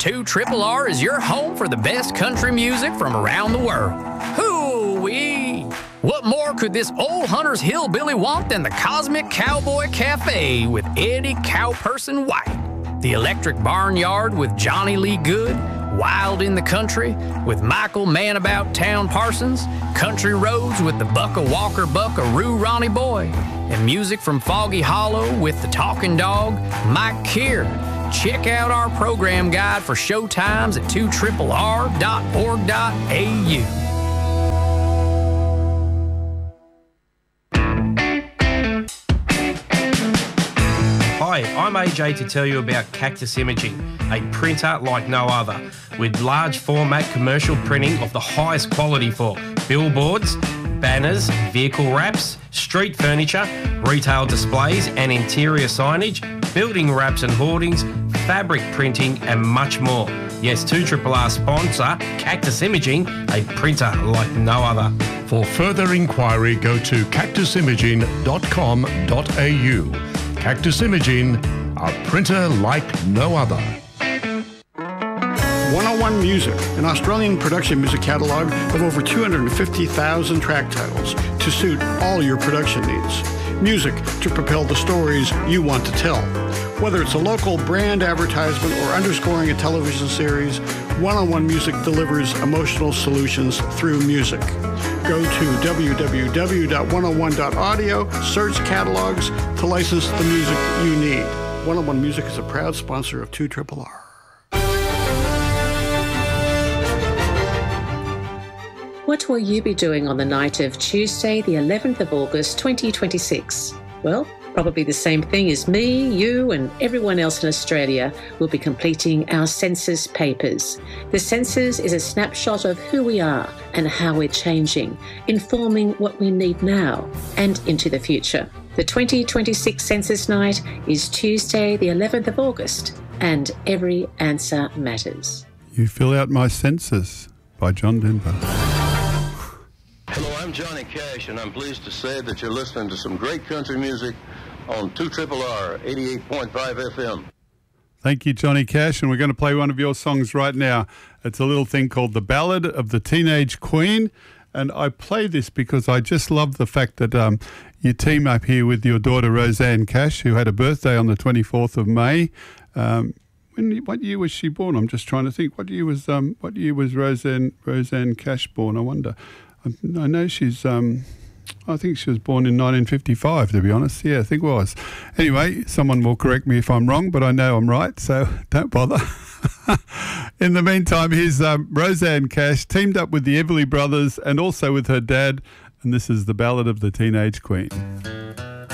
2 Triple R is your home for the best country music from around the world. Hoo-wee! What more could this old Hunter's Hillbilly want than the Cosmic Cowboy Cafe with Eddie Cowperson White? The Electric Barnyard with Johnny Lee Good? Wild in the Country with Michael Man About Town Parsons? Country Roads with the Bucka Walker Buckaroo Ronnie Boy? And music from Foggy Hollow with the Talking Dog, Mike Keir? Check out our program guide for show times at 2rrr.org.au. Hi, I'm AJ to tell you about Cactus Imaging, a printer like no other, with large format commercial printing of the highest quality for billboards, banners, vehicle wraps, street furniture, retail displays and interior signage, building wraps and hoardings, fabric printing and much more. Yes, 2RRR sponsor Cactus Imaging, a printer like no other. For further inquiry, go to cactusimaging.com.au. Cactus Imaging, a printer like no other. 101 Music, an Australian production music catalogue of over 250,000 track titles to suit all your production needs. Music to propel the stories you want to tell. Whether it's a local brand advertisement or underscoring a television series, 101 Music delivers emotional solutions through music. Go to www.101.audio, search catalogs to license the music you need. 101 Music is a proud sponsor of 2RRR. What will you be doing on the night of Tuesday, the 11th of August, 2026? Well, probably the same thing as me, you, and everyone else in Australia will be completing our census papers. The census is a snapshot of who we are and how we're changing, informing what we need now and into the future. The 2026 census night is Tuesday, the 11th of August, and every answer matters. You Fill Out My Census by John Denver. Hello, I'm Johnny Cash, and I'm pleased to say that you're listening to some great country music on 2RRR 88.5 FM. Thank you, Johnny Cash, and we're going to play one of your songs right now. It's a little thing called The Ballad of the Teenage Queen, and I play this because I just love the fact that you team up here with your daughter Roseanne Cash, who had a birthday on the 24th of May. What year was she born? I'm just trying to think. What year was Roseanne Cash born? I wonder. I know she's, I think she was born in 1955, to be honest. Yeah, I think it was. Anyway, someone will correct me if I'm wrong, but I know I'm right, so don't bother. In the meantime, here's Roseanne Cash teamed up with the Everly Brothers and also with her dad, and this is The Ballad of the Teenage Queen.